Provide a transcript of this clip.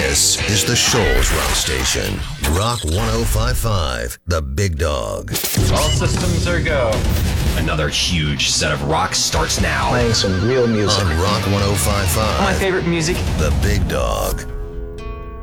This is the Shoals Rock Station. Rock 1055, the Big Dog. All systems are go. Another huge set of rock starts now. Playing some real music. On Rock 1055. My favorite music. The Big Dog.